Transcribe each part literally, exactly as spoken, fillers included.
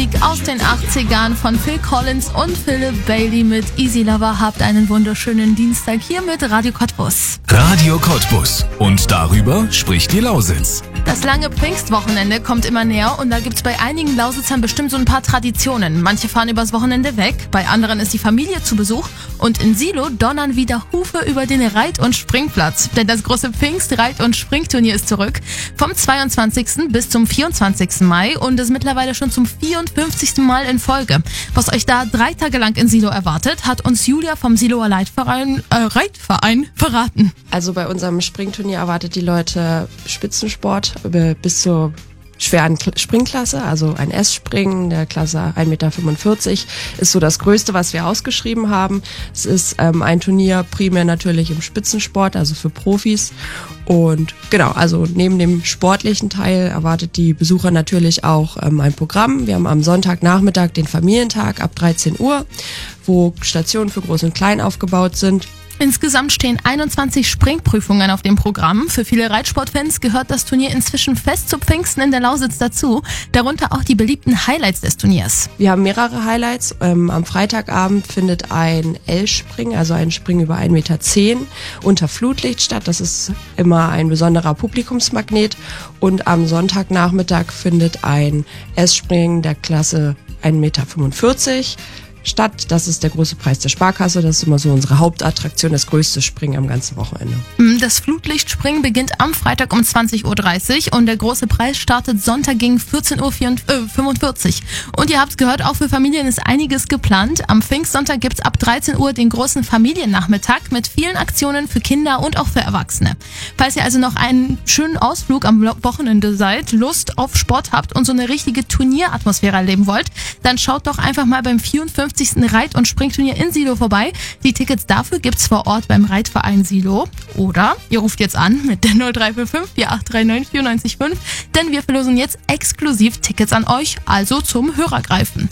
Aus den achtzigern von Phil Collins und Philip Bailey mit Easy Lover. Habt einen wunderschönen Dienstag hier mit Radio Cottbus. Radio Cottbus. Und darüber spricht die Lausitz. Das lange Pfingstwochenende kommt immer näher und da gibt's bei einigen Lausitzern bestimmt so ein paar Traditionen. Manche fahren übers Wochenende weg, bei anderen ist die Familie zu Besuch und in Silo donnern wieder Hufe über den Reit- und Springplatz. Denn das große Pfingst-Reit- und Springturnier ist zurück. Vom zweiundzwanzigsten bis zum vierundzwanzigsten Mai und ist mittlerweile schon zum vierundfünfzigsten Mal in Folge. Was euch da drei Tage lang in Silo erwartet, hat uns Julia vom Siloer Leitverein, äh, Reitverein verraten. Also bei unserem Springturnier erwartet die Leute Spitzensport bis zur schweren Springklasse, also ein S-Springen der Klasse eins Komma fünfundvierzig Meter ist so das Größte, was wir ausgeschrieben haben. Es ist ähm, ein Turnier primär natürlich im Spitzensport, also für Profis. Und genau, also neben dem sportlichen Teil erwartet die Besucher natürlich auch ähm, ein Programm. Wir haben am Sonntagnachmittag den Familientag ab dreizehn Uhr, wo Stationen für Groß und Klein aufgebaut sind. Insgesamt stehen einundzwanzig Springprüfungen auf dem Programm. Für viele Reitsportfans gehört das Turnier inzwischen fest zu Pfingsten in der Lausitz dazu. Darunter auch die beliebten Highlights des Turniers. Wir haben mehrere Highlights. Ähm, am Freitagabend findet ein L-Springen, also ein Springen über ein Meter zehn unter Flutlicht statt. Das ist immer ein besonderer Publikumsmagnet. Und am Sonntagnachmittag findet ein S-Springen der Klasse eins Komma fünfundvierzig Meter statt. Das ist der große Preis der Sparkasse. Das ist immer so unsere Hauptattraktion, das größte Springen am ganzen Wochenende. Das Flutlichtspringen beginnt am Freitag um zwanzig Uhr dreißig und der große Preis startet Sonntag gegen vierzehn Uhr fünfundvierzig. Und ihr habt's gehört, auch für Familien ist einiges geplant. Am Pfingstsonntag gibt's ab dreizehn Uhr den großen Familiennachmittag mit vielen Aktionen für Kinder und auch für Erwachsene. Falls ihr also noch einen schönen Ausflug am Wochenende seid, Lust auf Sport habt und so eine richtige Turnieratmosphäre erleben wollt, dann schaut doch einfach mal beim vierundfünfzigsten Reit- und Springturnier in Silo vorbei. Die Tickets dafür gibt's vor Ort beim Reitverein Silo. Oder ihr ruft jetzt an mit der null drei vier fünf vier acht drei neun vier neun fünf, denn wir verlosen jetzt exklusiv Tickets an euch, also zum Hörergreifen.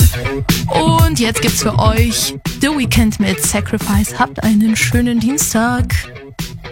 Und jetzt gibt's für euch The Weeknd mit Sacrifice. Habt einen schönen Dienstag.